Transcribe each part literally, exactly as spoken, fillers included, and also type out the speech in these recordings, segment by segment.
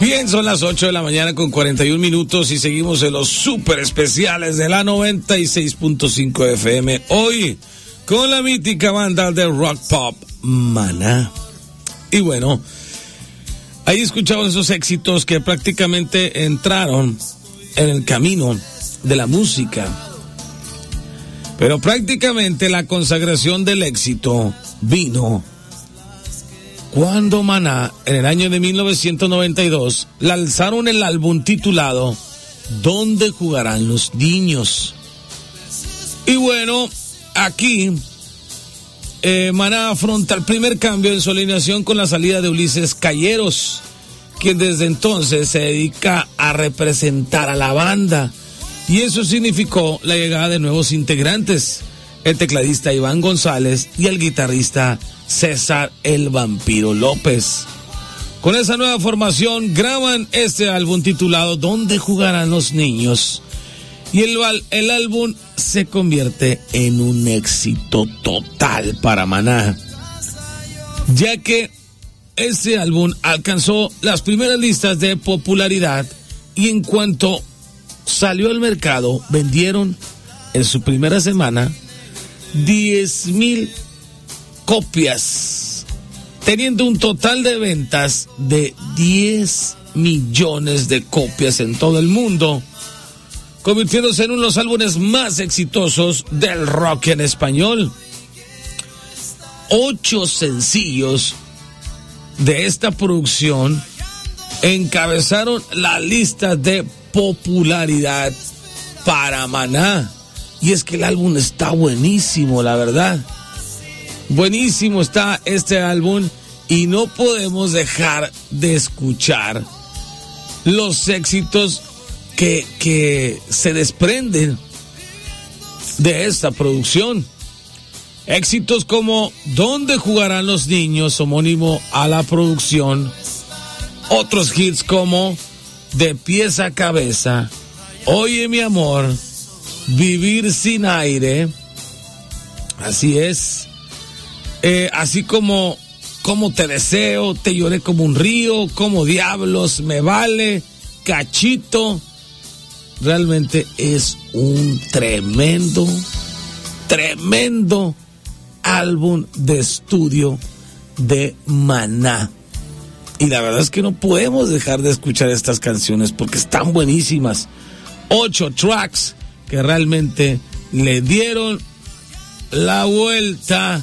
Bien, son las ocho de la mañana con cuarenta y un minutos y seguimos en los super especiales de la noventa y seis punto cinco F M. Hoy con la mítica banda de rock pop Maná. Y bueno, ahí escuchamos esos éxitos que prácticamente entraron en el camino de la música. Pero prácticamente la consagración del éxito vino cuando Maná, en el año de mil novecientos noventa y dos, lanzaron el álbum titulado ¿Dónde jugarán los niños? Y bueno, aquí eh, Maná afronta el primer cambio en su alineación con la salida de Ulises Calleros, quien desde entonces se dedica a representar a la banda. Y eso significó la llegada de nuevos integrantes, el tecladista Iván González y el guitarrista César el Vampiro López. Con esa nueva formación graban este álbum titulado ¿Dónde jugarán los niños? Y el, el álbum se convierte en un éxito total para Maná, ya que este álbum alcanzó las primeras listas de popularidad y en cuanto salió al mercado vendieron en su primera semana diez mil copias, teniendo un total de ventas de diez millones de copias en todo el mundo, convirtiéndose en uno de los álbumes más exitosos del rock en español. Ocho sencillos de esta producción encabezaron la lista de popularidad para Maná. Y es que el álbum está buenísimo, la verdad. Buenísimo está este álbum y no podemos dejar de escuchar los éxitos que, que se desprenden de esta producción. Éxitos como ¿Dónde jugarán los niños?, homónimo a la producción. Otros hits como De pies a cabeza, Oye mi amor, Vivir sin aire. Así es. Eh, así como Como te deseo, Te lloré como un río, Como diablos, Me vale, Cachito. Realmente es un tremendo, tremendo álbum de estudio de Maná. Y la verdad es que no podemos dejar de escuchar estas canciones porque están buenísimas. Ocho tracks que realmente le dieron la vuelta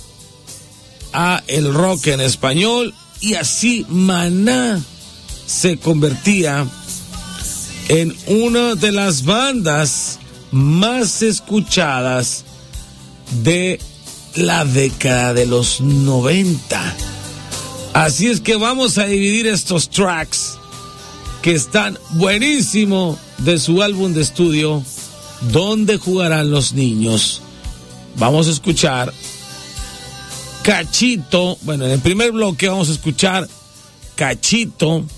a el rock en español, y así Maná se convertía en una de las bandas más escuchadas de la década de los noventa. Así es que vamos a dividir estos tracks que están buenísimos de su álbum de estudio ¿Dónde jugarán los niños? Vamos a escuchar Cachito. Bueno, en el primer bloque vamos a escuchar Cachito,